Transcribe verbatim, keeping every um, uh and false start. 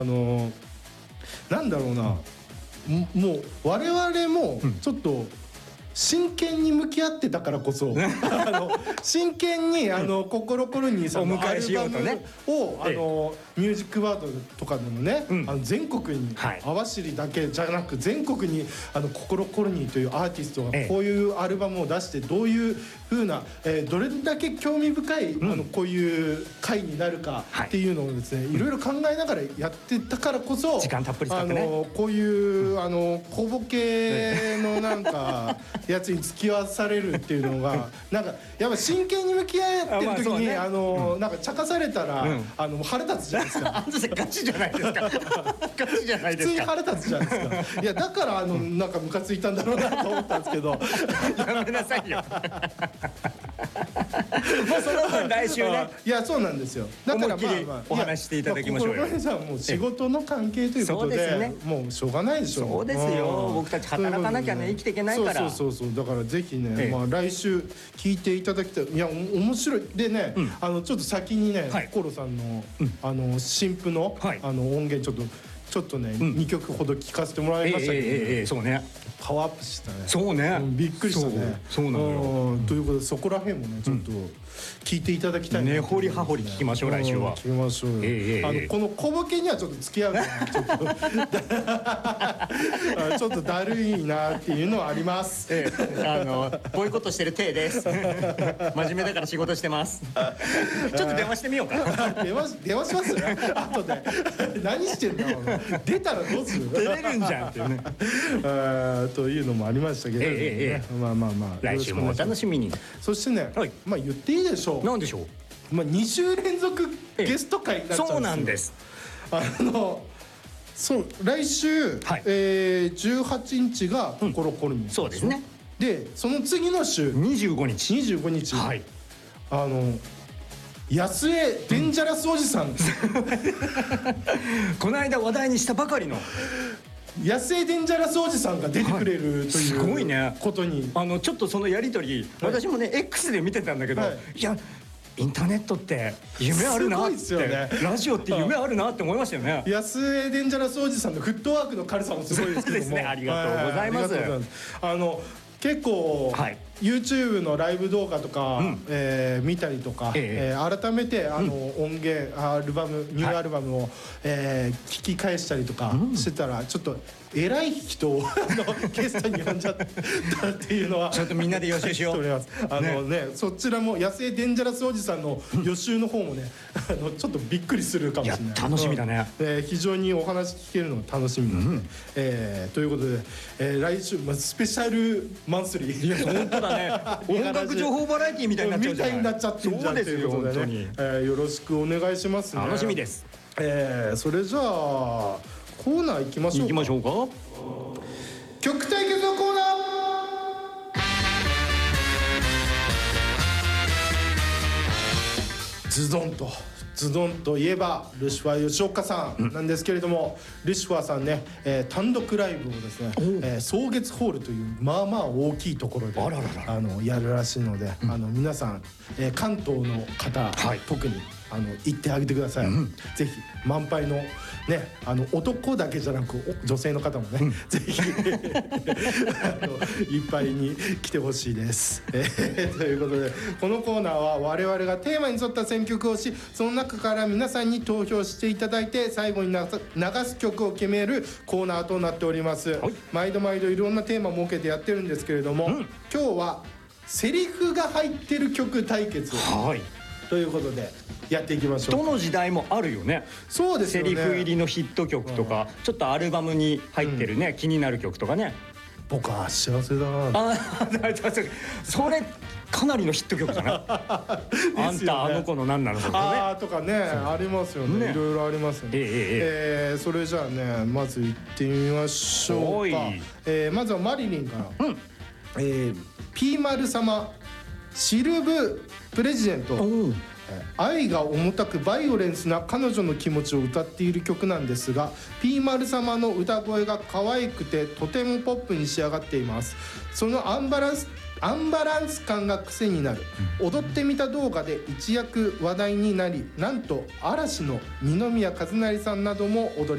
あのー、なんだろうな、もう我々もちょっと真剣に向き合ってたからこそあの真剣にあの心コロニーさんのアルバムをあのミュージックバードとかでもね、あの全国に網走だけじゃなく全国にあの心コロニーというアーティストがこういうアルバムを出してどういう風なえどれだけ興味深いあのこういう回になるかっていうのをですねいろいろ考えながらやってたからこそ時間たっぷり使ってね、 あのこういうあの小ボケのなんかやつに付き合わされるっていうのがなんかやっぱ真剣に向き合ってる時にあのなんか茶化されたらあの腹立つじゃないですか。 ガチじゃないですか。ガチじゃないですか。 普通に腹立つじゃないですか。いやだからあのなんかムカついたんだろうなと思ったんですけどやめなさいよ。もうその分来週ね。 いやそうなんですよ。だからまあまあお話していただきましょうよ。 心さんもう仕事の関係ということでもうしょうがないでしょ。 そうですよ。僕たち働かなきゃね生きていけないから。 そうそうそうそう。だからぜひねまあ来週聞いていただきたい。いや面白いでねあのちょっと先にねコロさんのあの新譜のあの音源ちょっとちょっとねにきょくほど聞かせてもらいましたけど。ええそうね。パワーアップしたね。 そうね。 びっくりしたね。 そうなのよ。 ということでそこら辺もねちょっと聞いていただきたい。 根掘り葉掘り聞きましょう来週は。 聞きましょうよ。あのこの小ボケにはちょっと付き合うからちょっとちょっとだるいなっていうのはあります。 ええあのボイコットしてる体です。真面目だから仕事してます。ちょっと電話してみようか。 電話電話します。後で何してんだ出たらどうする。 出れるんじゃんっていうね。 というのもありましたけどね。まあまあまあ来週もお楽しみに。 そしてねまあ言っていいでしょう。 なんでしょう。 まあに週連続ゲスト会になっちゃうんですよ。 そうなんです。 あのそう来週じゅうはちにちがコロコロに。 そうですね。 でその次の週にじゅうごにちにじゅうごにちあの安江デンジャラスおじさんこの間話題にしたばかりの安江デンジャラスおじさんが出てくれるというすごいねことにあのちょっとそのやり取り私もね X で見てたんだけどいやインターネットって夢あるなってラジオって夢あるなって思いましたよね。 安江デンジャラスおじさんのフットワークの軽さもすごいですけどもありがとうございます。 あの結構 YouTube のライブ動画とか見たりとか改めてあの音源アルバムニューアルバムを聞き返したりとかしてたらちょっと偉い人をゲストに呼んじゃったっていうのはちょっとみんなで予習しよう。 あのねそちらも安江デンジャラスおじさんの予習の方もねあのちょっとびっくりするかもしれない。 楽しみだね。 非常にお話聞けるのが楽しみなのでということで来週スペシャルマンスリー。 いや本当だね。音楽情報バラエティみたいになっちゃうじゃない。 みたいになっちゃってるじゃんということでねよろしくお願いしますね。 楽しみです。 それじゃあコーナー行きましょうか。 行きましょうか。 曲対決のコーナー。ズドンとズドンといえばルシファー吉岡さんなんですけれども、うん、ルシファーさんね、えー、単独ライブをですね、えー、草月ホールというまあまあ大きいところで あ, らららあのやるらしいので、うん、あの皆さん、えー、関東の方、はい、特にあの行ってあげてください、うん、ぜひ満杯のねあの男だけじゃなく女性の方もね、うん、ぜひあのいっぱいに来てほしいです、えー、ということでこのコーナーは我々がテーマに沿った選曲をしその中から皆さんに投票していただいて最後に流す曲を決めるコーナーとなっております、はい、毎度毎度いろんなテーマを設けてやってるんですけれども、うん、今日はセリフが入ってる曲対決、はい、ということでやっていきましょう。 どの時代もあるよね。 そうですよね。 セリフ入りのヒット曲とか、うん、ちょっとアルバムに入ってるね、うん、気になる曲とかね。 僕は幸せだな。 あそれかなりのヒット曲だな。あんたあの子の何なのとかね。 あとかねありますよね。いろいろありますよね。ええそれじゃあねまず行ってみましょうか。えー、まずはマリリンから。うん、えー、ピーマル様シルブプレジデント。愛が重たくバイオレンスな彼女の気持ちを歌っている曲なんですがピーマル様の歌声が可愛くてとてもポップに仕上がっています。そのアンバランスアンバランス感が癖になる、うん、踊ってみた動画で一躍話題になりなんと嵐の二宮和也さんなども踊り